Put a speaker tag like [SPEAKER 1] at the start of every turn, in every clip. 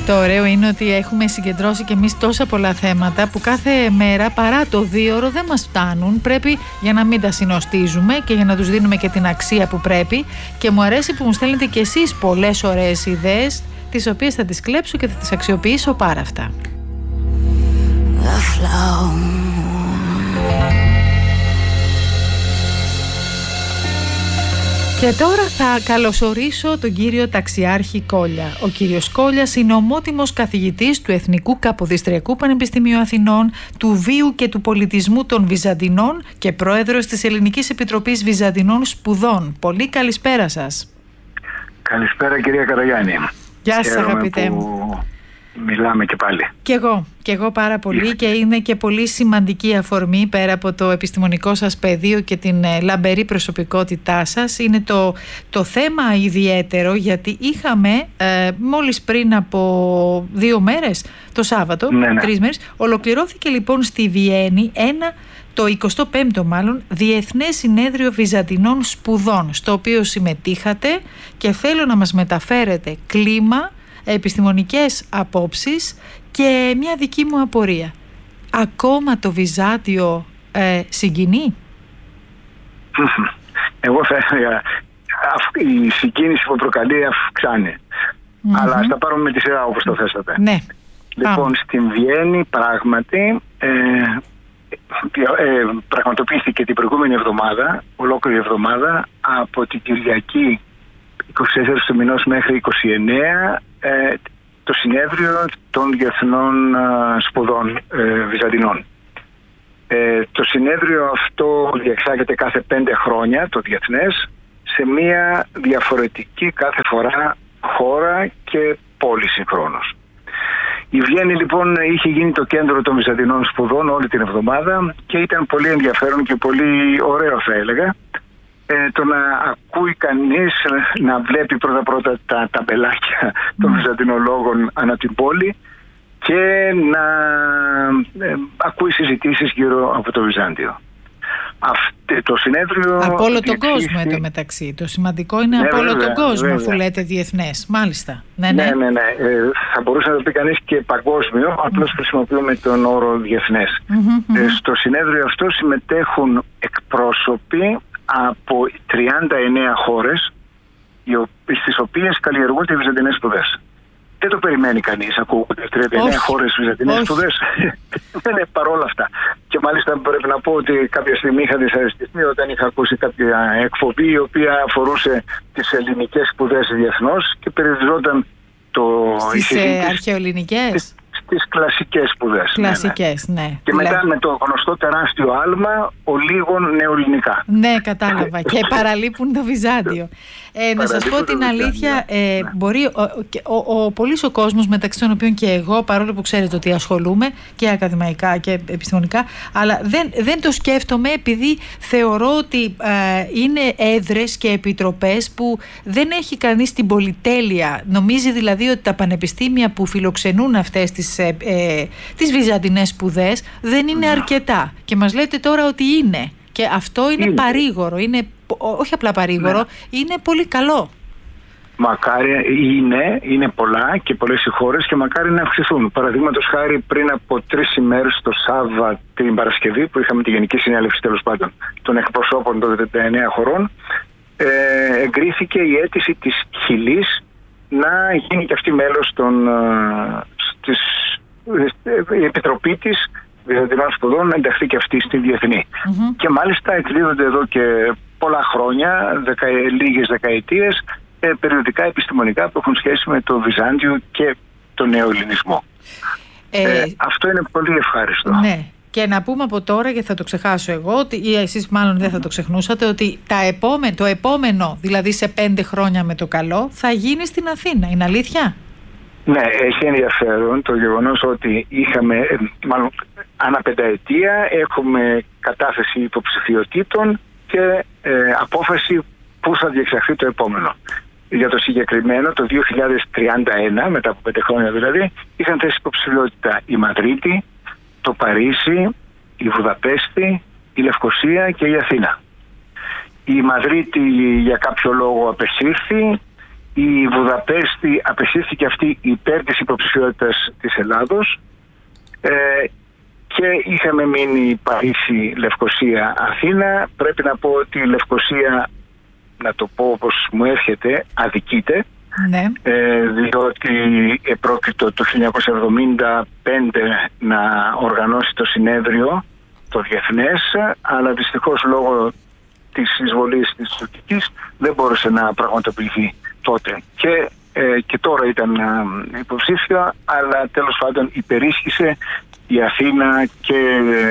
[SPEAKER 1] Το ωραίο είναι ότι έχουμε συγκεντρώσει και εμείς τόσα πολλά θέματα που κάθε μέρα παρά το 2ωρο δεν μας φτάνουν. Πρέπει για να μην τα συνοστίζουμε και για να τους δίνουμε και την αξία που πρέπει. Και μου αρέσει που μου στέλνετε κι εσείς πολλές ωραίες ιδέες, τις οποίες θα τις κλέψω και θα τις αξιοποιήσω πάρα αυτά. Και τώρα θα καλωσορίσω τον κύριο Ταξιάρχη Κόλια. Ο κύριος Κόλιας είναι ομότιμος καθηγητής του Εθνικού Καποδιστριακού Πανεπιστημίου Αθηνών, του Βίου και του Πολιτισμού των Βυζαντινών και πρόεδρος της Ελληνικής Επιτροπής Βυζαντινών Σπουδών. Πολύ καλησπέρα σας.
[SPEAKER 2] Καλησπέρα κυρία Καραγιάννη.
[SPEAKER 1] Γεια σας αγαπητέ μου.
[SPEAKER 2] Μιλάμε και πάλι.
[SPEAKER 1] Κι εγώ πάρα πολύ και είναι και πολύ σημαντική αφορμή πέρα από το επιστημονικό σας πεδίο και την λαμπερή προσωπικότητά σας. Είναι το θέμα ιδιαίτερο γιατί είχαμε μόλις πριν από 2 μέρες, το Σάββατο, 3 μέρες, ολοκληρώθηκε λοιπόν στη Βιέννη το 25ο μάλλον Διεθνές Συνέδριο Βυζαντινών Σπουδών, στο οποίο συμμετείχατε και θέλω να μας μεταφέρετε κλίμα, επιστημονικές απόψεις και μια δική μου απορία. Ακόμα το Βυζάντιο συγκινεί?
[SPEAKER 2] Εγώ θα έλεγα η συγκίνηση που προκαλεί αυξάνει. Αλλά ας τα πάρουμε με τη σειρά όπως το θέσατε.
[SPEAKER 1] Ναι.
[SPEAKER 2] Λοιπόν, στην Βιέννη πράγματι πραγματοποιήθηκε την προηγούμενη εβδομάδα, ολόκληρη εβδομάδα, από την Κυριακή 24 του μηνός μέχρι 29, το συνέδριο των Διεθνών Σπουδών Βυζαντινών. Το συνέδριο αυτό διεξάγεται κάθε 5 χρόνια, το διεθνές, σε μια διαφορετική κάθε φορά χώρα και πόλη συγχρόνως. Η Βιέννη λοιπόν είχε γίνει το κέντρο των Βυζαντινών Σπουδών όλη την εβδομάδα και ήταν πολύ ενδιαφέρον και πολύ ωραίο θα έλεγα το να ακούει κανείς, να βλέπει πρώτα τα ταμπελάκια των Βυζαντινολόγων ανά την πόλη και να ακούει συζητήσεις γύρω από το Βυζάντιο. Το συνέδριο
[SPEAKER 1] από όλο τον κόσμο εντωμεταξύ. Το σημαντικό είναι από όλο τον κόσμο, αφού λέτε διεθνές. Μάλιστα. Ναι.
[SPEAKER 2] Θα μπορούσε να το πει κανείς και παγκόσμιο, απλώς χρησιμοποιούμε τον όρο διεθνές. Στο συνέδριο αυτό συμμετέχουν εκπρόσωποι από 39 χώρες στις οποίες καλλιεργούνται οι βυζαντινές σπουδές. Δεν το περιμένει κανείς, ακούγονται 39 χώρες βυζαντινές σπουδές. Παρόλα αυτά. Και μάλιστα πρέπει να πω ότι κάποια στιγμή είχα δυσαρεστηθεί όταν είχα ακούσει κάποια εκπομπή η οποία αφορούσε τις ελληνικές σπουδές διεθνώς και περιοριζόταν
[SPEAKER 1] στις αρχαιοελληνικές.
[SPEAKER 2] Στις κλασικές σπουδές.
[SPEAKER 1] Κλασικές, ναι.
[SPEAKER 2] Και μετά με το γνωστό τεράστιο άλμα ολίγων νεοελληνικά.
[SPEAKER 1] Ναι, κατάλαβα. Και παραλείπουν το Βυζάντιο. Να σας πω την αλήθεια, μπορεί πολύς ο κόσμος, μεταξύ των οποίων και εγώ, παρόλο που ξέρετε ότι ασχολούμαι και ακαδημαϊκά και επιστημονικά, αλλά δεν το σκέφτομαι επειδή θεωρώ ότι είναι έδρες και επιτροπές που δεν έχει κανείς την πολυτέλεια. Νομίζει δηλαδή ότι τα πανεπιστήμια που φιλοξενούν αυτές τις βυζαντινές σπουδές δεν είναι αρκετά. Και μας λέτε τώρα ότι είναι. Και αυτό είναι παρήγορο, όχι απλά παρήγορο, είναι πολύ καλό.
[SPEAKER 2] Μακάρι είναι πολλά και πολλές οι χώρες και μακάρι να αυξηθούν. Παραδείγματος χάρη πριν από 3 ημέρες το Σάββα την Παρασκευή που είχαμε τη Γενική Συνέλευση τέλος πάντων των εκπροσώπων των 39 χωρών, εγκρίθηκε η αίτηση της Χιλής να γίνει και αυτή μέλος της Επιτροπή της Βυζαντινών Σπουδών, να ενταχθεί και αυτή στη διεθνή. Και μάλιστα εκδίδονται εδώ και πολλά χρόνια, λίγες δεκαετίες, περιοδικά επιστημονικά που έχουν σχέση με το Βυζάντιο και τον νεοελληνισμό. Αυτό είναι πολύ ευχάριστο.
[SPEAKER 1] Ναι. Και να πούμε από τώρα, και θα το ξεχάσω εγώ, ή εσείς μάλλον δεν θα το ξεχνούσατε, ότι το επόμενο, δηλαδή σε 5 χρόνια με το καλό, θα γίνει στην Αθήνα. Είναι αλήθεια?
[SPEAKER 2] Ναι, έχει ενδιαφέρον το γεγονός ότι είχαμε, μάλλον ανά 5 ετία έχουμε κατάθεση υποψηφιωτήτων και απόφαση που θα διεξαχθεί το επόμενο. Για το συγκεκριμένο, το 2031, μετά από 5 χρόνια δηλαδή, είχαν θέσει υποψηφιότητα η Μαδρίτη, το Παρίσι, η Βουδαπέστη, η Λευκοσία και η Αθήνα. Η Μαδρίτη για κάποιο λόγο απεσύρθη, η Βουδαπέστη απεσύρθηκε αυτή υπέρ της υποψηφιότητας της Ελλάδος και είχαμε μείνει Παρίσι, Λευκοσία, Αθήνα. Πρέπει να πω ότι η Λευκοσία, να το πω όπως μου έρχεται, αδικείται.
[SPEAKER 1] Ναι.
[SPEAKER 2] Διότι επρόκειτο το 1975 να οργανώσει το συνέδριο, το διεθνές, αλλά δυστυχώς λόγω της εισβολής της τουρκικής δεν μπόρεσε να πραγματοποιηθεί τότε. Και τώρα ήταν υποψήφια, αλλά τέλος πάντων υπερίσχυσε η Αθήνα και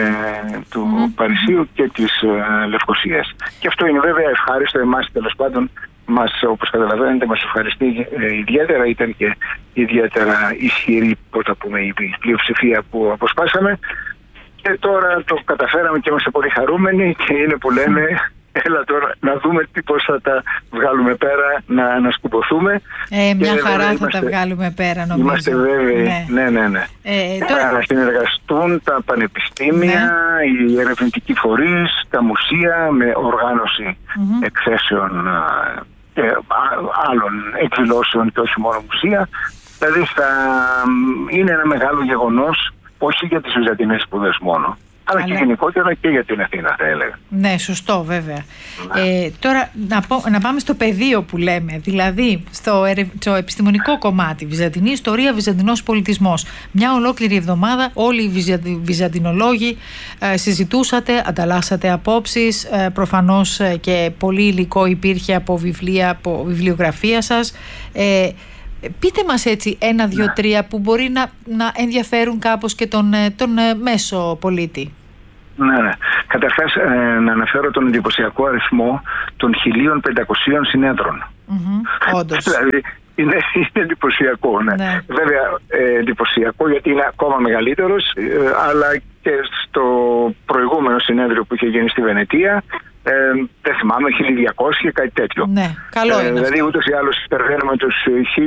[SPEAKER 2] του Παρισίου και της Λευκοσίας. Και αυτό είναι βέβαια ευχάριστο. Εμάς τέλος πάντων, όπως καταλαβαίνετε, μας ευχαριστεί ιδιαίτερα. Ήταν και ιδιαίτερα ισχυρή, η πλειοψηφία που αποσπάσαμε. Και τώρα το καταφέραμε και είμαστε πολύ χαρούμενοι και είναι που λένε έλα τώρα να δούμε πώς θα τα βγάλουμε πέρα, να ανασκουμποθούμε.
[SPEAKER 1] Μια χαρά θα τα βγάλουμε πέρα, νομίζω.
[SPEAKER 2] Είμαστε βέβαιοι. Ναι.
[SPEAKER 1] Τώρα...
[SPEAKER 2] Να συνεργαστούν τα πανεπιστήμια, οι ερευνητικοί φορείς, τα μουσεία με οργάνωση εκθέσεων και άλλων εκδηλώσεων και όχι μόνο μουσεία. Δηλαδή θα είναι ένα μεγάλο γεγονός, όχι για τις βυζαντινές σπουδές μόνο, αλλά και γενικότερα και για την Αθήνα, θα έλεγα.
[SPEAKER 1] Ναι, σωστό, βέβαια. Τώρα να πάμε στο πεδίο που λέμε, δηλαδή στο επιστημονικό κομμάτι, βυζαντινή ιστορία, βυζαντινός πολιτισμός. Μια ολόκληρη εβδομάδα όλοι οι βυζαντινολόγοι συζητούσατε, ανταλλάσσατε απόψεις, προφανώς και πολύ υλικό υπήρχε από βιβλία, από βιβλιογραφία σας. Πείτε μας έτσι 1, 2, 3 που μπορεί να ενδιαφέρουν κάπως και τον μέσο πολίτη.
[SPEAKER 2] Ναι. Καταρχάς να αναφέρω τον εντυπωσιακό αριθμό των 1.500 συνέδρων.
[SPEAKER 1] Όντως.
[SPEAKER 2] Δηλαδή είναι εντυπωσιακό. Ναι. Βέβαια εντυπωσιακό γιατί είναι ακόμα μεγαλύτερος, αλλά και στο προηγούμενο συνέδριο που είχε γίνει στη Βενετία, δεν θυμάμαι, 1.200 κάτι τέτοιο. Ναι,
[SPEAKER 1] καλό είναι.
[SPEAKER 2] Δηλαδή ούτως ή άλλως υπερβαίνουμε τους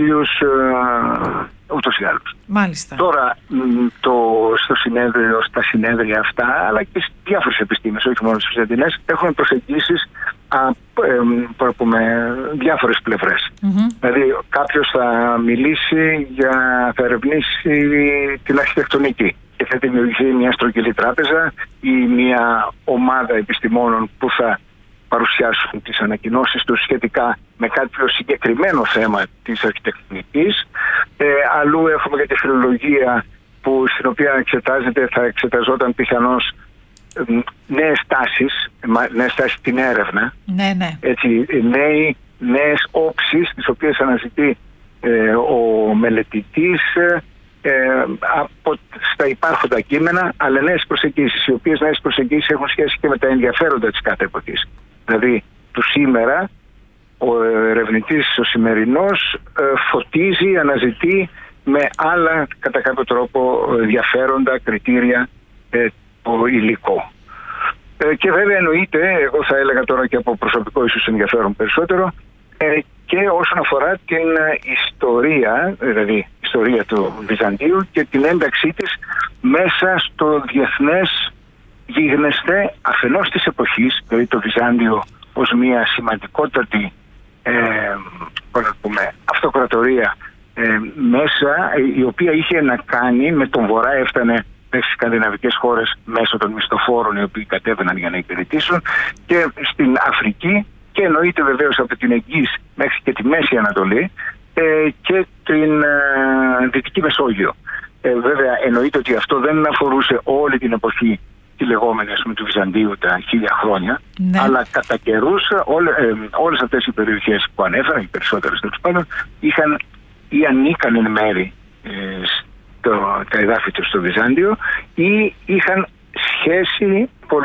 [SPEAKER 2] 1.000 ούτως ή άλλως.
[SPEAKER 1] Μάλιστα.
[SPEAKER 2] Τώρα στο συνέδριο, στα συνέδρια αυτά, αλλά και στις διάφορες επιστήμες, όχι μόνο στις βυζαντινές, έχουν προσεγγίσεις από διάφορες πλευρές. Δηλαδή κάποιος θα μιλήσει θα ερευνήσει την αρχιτεκτονική και θα δημιουργηθεί μια στρογγυλή τράπεζα ή μια ομάδα επιστημόνων που θα παρουσιάσουν τις ανακοινώσεις τους σχετικά με κάποιο συγκεκριμένο θέμα της αρχιτεκτονικής. Αλλού έχουμε για τη φιλολογία στην οποία θα εξεταζόταν πιθανώς νέες τάσεις στην έρευνα.
[SPEAKER 1] Ναι.
[SPEAKER 2] Έτσι, νέες όψεις τις οποίες αναζητεί ο μελετητής στα υπάρχοντα κείμενα, αλλά νέες προσεγγίσεις, οι οποίες νέες προσεγγίσεις έχουν σχέση και με τα ενδιαφέροντα της κάθε εποχής. Δηλαδή, του σήμερα, ο ερευνητής ο σημερινός φωτίζει, αναζητεί με άλλα κατά κάποιο τρόπο ενδιαφέροντα κριτήρια το υλικό. Και βέβαια εννοείται, εγώ θα έλεγα τώρα και από προσωπικό ίσως ενδιαφέρον περισσότερο, και όσον αφορά την ιστορία, δηλαδή ιστορία του Βυζαντίου και την ένταξή της μέσα στο διεθνές γίγνεσθε αφενός της εποχής, δηλαδή το Βυζάντιο ως μια σημαντικότατη αυτοκρατορία μέσα, η οποία είχε να κάνει με τον Βορρά, έφτανε στις σκανδιναβικές χώρες μέσω των μισθοφόρων οι οποίοι κατέβαιναν για να υπηρετήσουν, και στην Αφρική, και εννοείται βεβαίως από την Αιγής μέχρι και τη Μέση Ανατολή και την Δυτική Μεσόγειο. Βέβαια εννοείται ότι αυτό δεν αφορούσε όλη την εποχή τη λεγόμενη του Βυζαντίου τα 1000 χρόνια, αλλά κατά καιρούς όλες αυτές οι περιοχές που ανέφερα, οι περισσότερες τέλος πάντων, είχαν ή ανήκαν εν μέρη τα εδάφη τους στο Βυζάντιο ή είχαν σχέση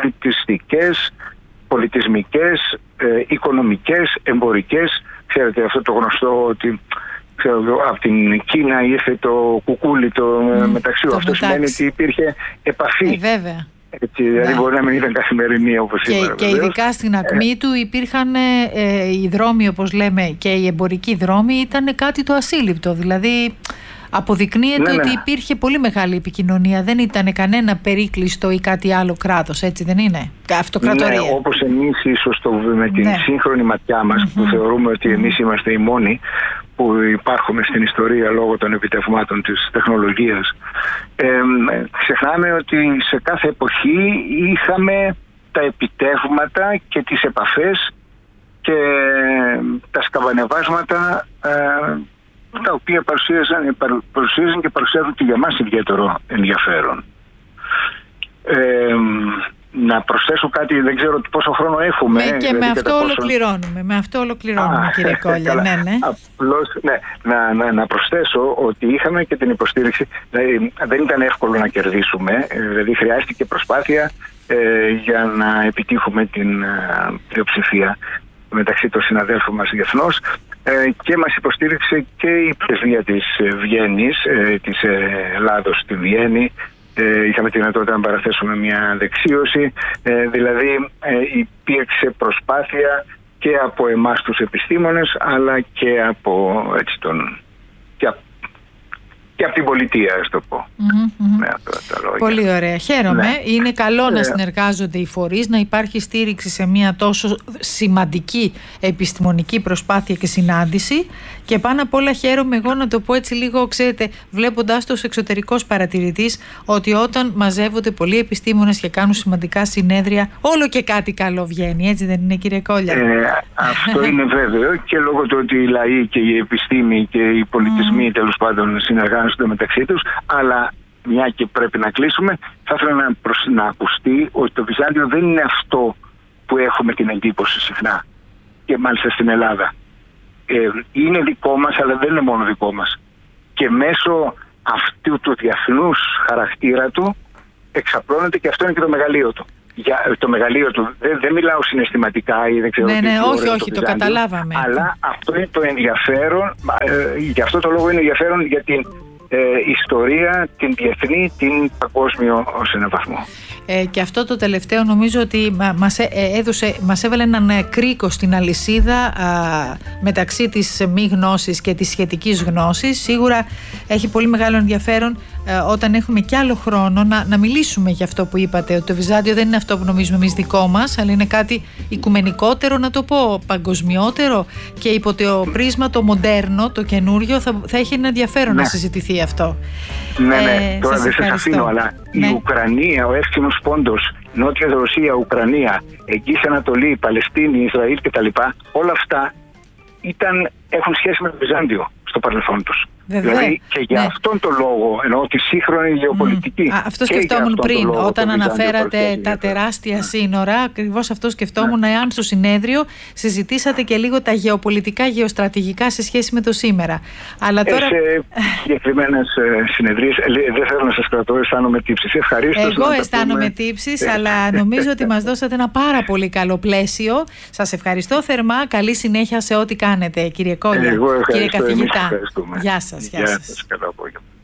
[SPEAKER 2] πολιτισμικές, οικονομικές, εμπορικές. Ξέρετε αυτό το γνωστό ότι από την Κίνα ήρθε το κουκούλι μεταξύ. Αυτό σημαίνει ότι υπήρχε επαφή.
[SPEAKER 1] Βέβαια.
[SPEAKER 2] Έτσι, δηλαδή μπορεί να μην ήταν καθημερινή όπως σήμερα.
[SPEAKER 1] Και ειδικά στην ακμή του υπήρχαν οι δρόμοι, όπως λέμε, και οι εμπορικοί δρόμοι ήταν κάτι το ασύλληπτο. Δηλαδή Αποδεικνύεται ότι υπήρχε πολύ μεγάλη επικοινωνία. Δεν ήταν κανένα περίκλειστο ή κάτι άλλο κράτος, έτσι δεν είναι? Αυτοκρατορία.
[SPEAKER 2] Ναι, όπως εμείς ίσως με την σύγχρονη ματιά μας, που θεωρούμε ότι εμείς είμαστε οι μόνοι που υπάρχουμε στην ιστορία λόγω των επιτευγμάτων της τεχνολογίας, ξεχνάμε ότι σε κάθε εποχή είχαμε τα επιτεύγματα και τις επαφές και τα σκαμπανεβάσματα τα οποία παρουσίαζαν και παρουσιάζουν και για μας ιδιαίτερο ενδιαφέρον. Να προσθέσω κάτι, δεν ξέρω πόσο χρόνο έχουμε.
[SPEAKER 1] Και με αυτό ολοκληρώνουμε. Με αυτό ολοκληρώνουμε, κύριε Κόλλια. Ναι.
[SPEAKER 2] Απλώς, να προσθέσω ότι είχαμε και την υποστήριξη. Δηλαδή, δεν ήταν εύκολο να κερδίσουμε. Δηλαδή, χρειάστηκε προσπάθεια για να επιτύχουμε την πλειοψηφία μεταξύ των συναδέλφων μας διεθνώς, και μας υποστήριξε και η πρεσβεία της Βιέννης, της Ελλάδος στη Βιέννη. Είχαμε τη δυνατότητα να παραθέσουμε μια δεξίωση, δηλαδή υπήρξε προσπάθεια και από εμάς τους επιστήμονες, αλλά και από και από την πολιτεία, ας το πω. Με αυτά τα λόγια.
[SPEAKER 1] Πολύ ωραία. Χαίρομαι. Ναι. Είναι καλό να συνεργάζονται οι φορείς, να υπάρχει στήριξη σε μια τόσο σημαντική επιστημονική προσπάθεια και συνάντηση. Και πάνω απ' όλα χαίρομαι εγώ, να το πω έτσι λίγο, ξέρετε, βλέποντας το ως εξωτερικός παρατηρητής, ότι όταν μαζεύονται πολλοί επιστήμονες και κάνουν σημαντικά συνέδρια, όλο και κάτι καλό βγαίνει. Έτσι δεν είναι, κύριε Κόλλια?
[SPEAKER 2] Αυτό είναι βέβαιο, και λόγω του ότι οι λαοί και η επιστήμη και οι πολιτισμοί τέλος πάντων συνεργάζονται μεταξύ τους. Αλλά μια και πρέπει να κλείσουμε, θα ήθελα να ακουστεί ότι το Βυζάντιο δεν είναι αυτό που έχουμε την εντύπωση συχνά, και μάλιστα στην Ελλάδα. Είναι δικό μας, αλλά δεν είναι μόνο δικό μας. Και μέσω αυτού του διεθνούς χαρακτήρα του εξαπλώνεται, και αυτό είναι και το μεγαλείο του. Το μεγαλείο του, δεν μιλάω συναισθηματικά ή δεν ξέρω.
[SPEAKER 1] Ναι, όχι, το καταλάβαμε.
[SPEAKER 2] Αλλά αυτό είναι το ενδιαφέρον, γι' αυτό το λόγο είναι ενδιαφέρον για την ιστορία, την διεθνή, την παγκόσμιο ως έναν βαθμό.
[SPEAKER 1] Και αυτό το τελευταίο νομίζω ότι μας έβαλε έναν κρίκο στην αλυσίδα μεταξύ της μη γνώσης και της σχετικής γνώσης. Σίγουρα έχει πολύ μεγάλο ενδιαφέρον όταν έχουμε κι άλλο χρόνο να μιλήσουμε για αυτό που είπατε, ότι το Βυζάντιο δεν είναι αυτό που νομίζουμε εμείς δικό μας, αλλά είναι κάτι οικουμενικότερο, να το πω, παγκοσμιότερο, και υπό το πρίσμα το μοντέρνο, το καινούριο, θα έχει ένα ενδιαφέρον να συζητηθεί αυτό.
[SPEAKER 2] Ναι. Τώρα δεν σας αφήνω, αλλά η Ουκρανία, ο εύξηνος πόντος, Νότια Ρωσία, Ουκρανία, Εγγύης Ανατολή, Παλαιστίνη, Ισραήλ κτλ. Όλα αυτά έχουν σχέση με το Βυζάντιο στο παρελθόν τους. Δηλαδή και για αυτόν τον λόγο, εννοώ τη σύγχρονη γεωπολιτική.
[SPEAKER 1] Αυτό σκεφτόμουν πριν, όταν αναφέρατε τα τεράστια σύνορα, ακριβώς αυτό σκεφτόμουν, εάν στο συνέδριο συζητήσατε και λίγο τα γεωπολιτικά, γεωστρατηγικά σε σχέση με το σήμερα. Αλλά τώρα...
[SPEAKER 2] Σε συγκεκριμένες συνεδρίες, δεν θέλω να σας κρατώ, αισθάνομαι τύψεις. Ευχαρίστως.
[SPEAKER 1] Εγώ αισθάνομαι τύψεις, αλλά νομίζω ότι μας δώσατε ένα πάρα πολύ καλό πλαίσιο. Σας ευχαριστώ θερμά. Καλή συνέχεια σε ό,τι κάνετε, κύριε Κόλλια, κύριε καθηγητά. Γεια σας.
[SPEAKER 2] Γεια σας. Καλό απόγευμα.